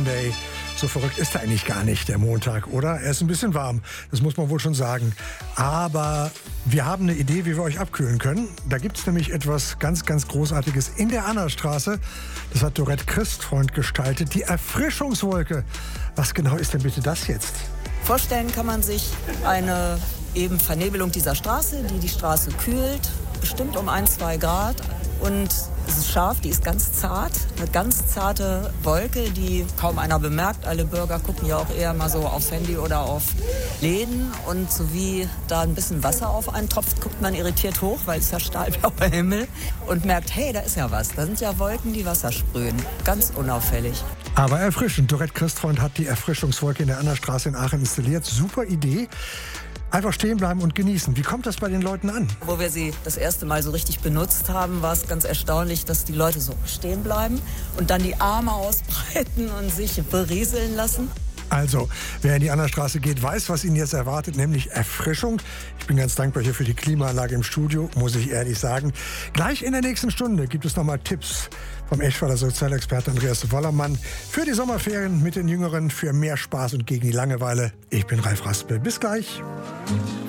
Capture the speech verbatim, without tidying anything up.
Monday. So verrückt ist er eigentlich gar nicht, der Montag, oder? Er ist ein bisschen warm, das muss man wohl schon sagen. Aber wir haben eine Idee, wie wir euch abkühlen können. Da gibt es nämlich etwas ganz, ganz Großartiges in der Annastraße. Das hat Dorette Christfreund gestaltet. Die Erfrischungswolke. Was genau ist denn bitte das jetzt? Vorstellen kann man sich eine eben Vernebelung dieser Straße, die die Straße kühlt, bestimmt um ein, zwei Grad. Und es ist scharf, die ist ganz zart, eine ganz zarte Wolke, die kaum einer bemerkt. Alle Bürger gucken ja auch eher mal so aufs Handy oder auf Läden. Und so wie da ein bisschen Wasser auf einen tropft, guckt man irritiert hoch, weil es ja stahlblauer Himmel und merkt, hey, da ist ja was. Da sind ja Wolken, die Wasser sprühen. Ganz unauffällig. Aber erfrischend. Dorette Christfreund hat die Erfrischungswolke in der Annastraße in Aachen installiert. Super Idee. Einfach stehen bleiben und genießen. Wie kommt das bei den Leuten an? Wo wir sie das erste Mal so richtig benutzt haben, war es ganz erstaunlich, dass die Leute so stehen bleiben und dann die Arme ausbreiten und sich berieseln lassen. Also, wer in die Annastraße geht, weiß, was ihn jetzt erwartet, nämlich Erfrischung. Ich bin ganz dankbar hier für die Klimaanlage im Studio, muss ich ehrlich sagen. Gleich in der nächsten Stunde gibt es nochmal Tipps vom Eschweiler Sozialexperte Andreas Wollermann für die Sommerferien mit den Jüngeren, für mehr Spaß und gegen die Langeweile. Ich bin Ralf Raspel. Bis gleich.